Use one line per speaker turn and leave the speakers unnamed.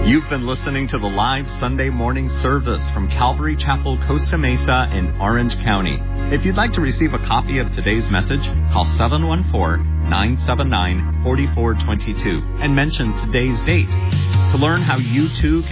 You've been listening to the live Sunday morning service from Calvary Chapel, Costa Mesa in Orange County. If you'd like to receive a copy of today's message, call 714-979-4422 and mention today's date. To learn how you too can